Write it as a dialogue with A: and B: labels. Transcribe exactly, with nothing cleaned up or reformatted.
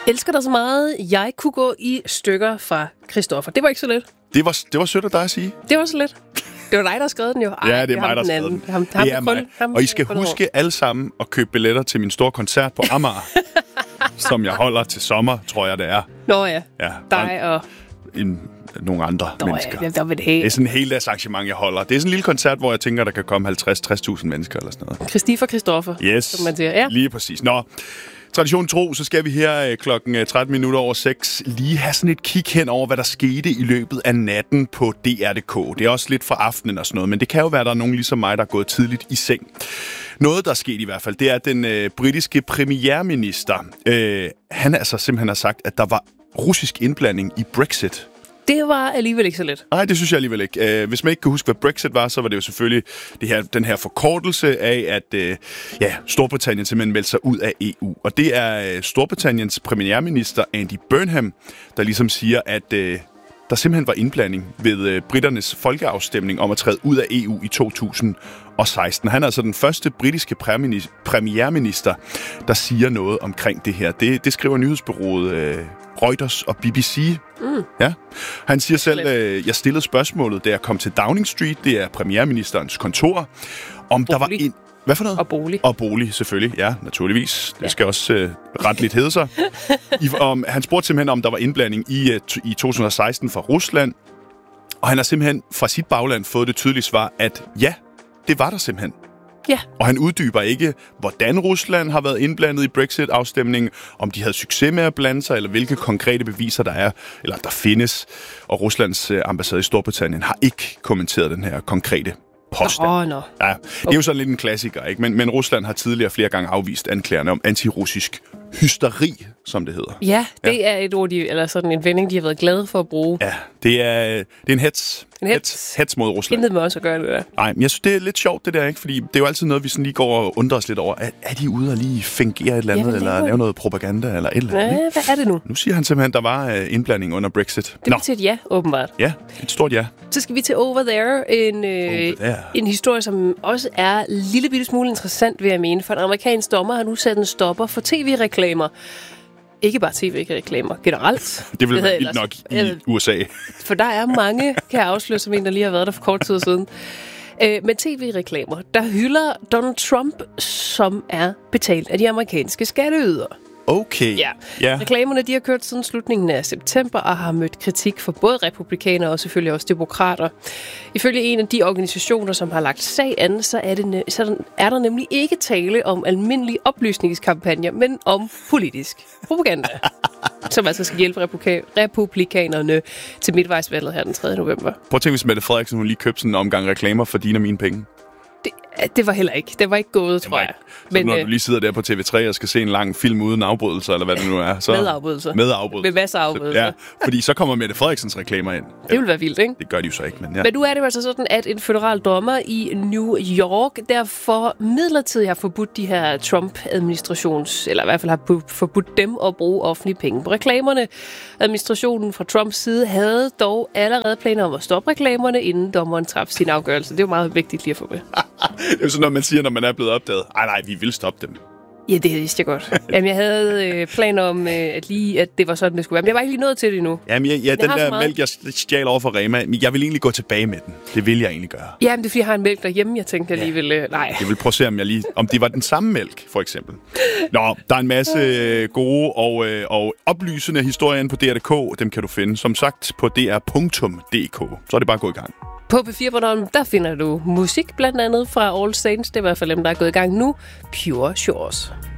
A: Elsker dig så meget, jeg kunne gå i stykker fra Christoffer. Det var ikke så let.
B: Det var, det var sødt af dig at sige.
A: Det var så let. Det var dig, der har skrevet den jo. Ej,
B: ja, det er mig, der har skrevet den.
A: Ham, ham,
B: det er mig.
A: Ham,
B: og I skal huske over. alle sammen at købe billetter til min store koncert på Amager, som jeg holder til sommer, tror jeg, det er.
A: Nå ja,
B: ja
A: dig og...
B: En, nogle andre
A: Nå,
B: mennesker.
A: Ja, der vil det,
B: det er sådan en hel dags arrangement, jeg holder. Det er sådan en lille koncert, hvor jeg tænker, der kan komme halvtreds til tres tusind mennesker eller sådan noget.
A: Christi for Christoffer,
B: yes,
A: som man siger. Ja,
B: lige præcis. Nå, tradition tro, så skal vi her klokken tretten minutter over seks lige have sådan et kig hen over, hvad der skete i løbet af natten på D R punktum d k. Det er også lidt fra aftenen og sådan noget, men det kan jo være, der er nogen ligesom mig, der er gået tidligt i seng. Noget, der er sket i hvert fald, det er, at den øh, britiske premierminister, øh, han altså simpelthen har sagt, at der var russisk indblanding i Brexit.
A: Det var alligevel ikke så let.
B: Nej, det synes jeg alligevel ikke. Uh, hvis man ikke kan huske, hvad Brexit var, så var det jo selvfølgelig det her, den her forkortelse af, at uh, ja, Storbritannien simpelthen meldte sig ud af E U. Og det er uh, Storbritanniens premierminister Andy Burnham, der ligesom siger, at uh, der simpelthen var indblanding ved uh, britternes folkeafstemning om at træde ud af E U i to tusind og seksten. Han er altså den første britiske premierminister, der siger noget omkring det her. Det, det skriver nyhedsbureauet uh, Reuters og B B C. Mm. Ja. Han siger selv, øh, jeg stillede spørgsmålet, da jeg kom til Downing Street, det er premierministerens kontor, om bolig. Der var en... Hvad for noget?
A: Og bolig.
B: Og bolig, selvfølgelig. Ja, naturligvis. Det ja. skal også øh, retligt hedde sig. I, om, han spurgte simpelthen, om der var indblanding i, øh, i to tusind og seksten fra Rusland, og han har simpelthen fra sit bagland fået det tydelige svar, at ja, det var der simpelthen.
A: Ja.
B: Og han uddyber ikke, hvordan Rusland har været indblandet i Brexit-afstemningen, om de havde succes med at blande sig, eller hvilke konkrete beviser der er, eller der findes. Og Ruslands ambassade i Storbritannien har ikke kommenteret den her konkrete påstand.
A: Åh, oh, no.
B: Ja, det er jo sådan lidt en klassiker, ikke? Men, men Rusland har tidligere flere gange afvist anklagerne om antirussisk hysteri, som det hedder.
A: Ja, det ja. er et ord, de, eller sådan en vending, de har været glade for at bruge.
B: Ja, det er, det er en hets.
A: En hets.
B: Hets mod Rusland.
A: Intet med også at gøre det der.
B: Nej, men jeg synes, det er lidt sjovt, det der, ikke? Fordi det er jo altid noget, vi sådan lige går og undrer os lidt over. Er, er de ude og lige fingere et eller andet, ja, eller lave noget propaganda, eller et eller andet?
A: Ja, hvad er det nu?
B: Nu siger han simpelthen, at der var uh, indblanding under Brexit.
A: Det betyder et ja, åbenbart.
B: Ja, et stort ja.
A: Så skal vi til Over There, en, øh, Over there. en historie, som også er en lille bitte smule interessant, vil jeg mene. For en amerikansk dommer har nu sat en stopper for tv-reklamer. Ikke bare tv-reklamer, generelt.
B: Det vil være vildt nok i U S A.
A: For der er mange, kan jeg afsløre, som en, der lige har været der for kort tid siden. Øh, med tv-reklamer, der hylder Donald Trump, som er betalt af de amerikanske skatteydere.
B: Okay.
A: Ja.
B: ja.
A: Reklamerne, de har kørt siden slutningen af september og har mødt kritik fra både republikanere og selvfølgelig også demokrater. Ifølge en af de organisationer, som har lagt sag an, så er, det, så er der nemlig ikke tale om almindelige oplysningskampagner, men om politisk propaganda, som altså skal hjælpe republikanerne til midtvejsvalget her den tredje november.
B: Prøv at tænke, hvis Mette Frederiksen hun lige købte sådan en omgang reklamer for dine og mine penge.
A: Det, det var heller ikke. Det var ikke gået, tror jeg.
B: Men, når øh, du lige sidder der på T V tre og skal se en lang film uden afbrydelser, eller hvad det nu er. Så,
A: med afbrydelser.
B: Med afbrydelser.
A: Med masser af afbrydelser.
B: Ja, fordi så kommer Mette Frederiksens reklamer ind.
A: Det vil være vildt, ikke?
B: Det gør de jo så ikke, men ja.
A: Men nu er det jo altså sådan, at en federal dommer i New York derfor midlertidigt har forbudt de her Trump-administrations, eller i hvert fald har forbudt dem at bruge offentlige penge på reklamerne. Administrationen fra Trumps side havde dog allerede planer om at stoppe reklamerne, inden dommeren traf sin afgørelse. Det er jo meget vigtigt lige at få med.
B: Det er jo sådan noget, man siger, når man er blevet opdaget. Ej, nej, vi vil stoppe dem.
A: Ja, det vidste jeg godt. Jamen, jeg havde øh, planer om, øh, at lige, at det var sådan, det skulle være. Men jeg var ikke lige nået til det endnu.
B: Jamen, ja, ja den der mælk, jeg stjal over for Rema, jeg vil egentlig gå tilbage med den. Det vil jeg egentlig gøre.
A: Jamen, det er fordi, jeg har en mælk derhjemme. Jeg tænkte, jeg lige ville... Øh, nej.
B: Jeg vil prøve at se, om, jeg lige, om det var den samme mælk, for eksempel. Nå, der er en masse øh, gode og, øh, og oplysende historier på D R punktum d k. Dem kan du finde, som sagt, på D R punktum d k. Så er det bare at gå i gang.
A: På P fire Bornholm, der finder du musik, blandt andet fra All Saints. Det er i hvert fald dem, der er gået i gang nu. Pure Shores.